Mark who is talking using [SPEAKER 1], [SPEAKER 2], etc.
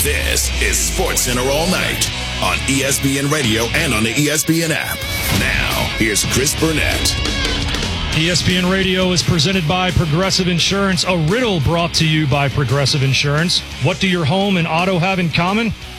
[SPEAKER 1] This is Sports Center All Night on ESPN Radio and on the ESPN app. Now, here's Chris Burnett.
[SPEAKER 2] ESPN Radio is presented by Progressive Insurance. A riddle brought to you by Progressive Insurance. What do your home and auto have in common?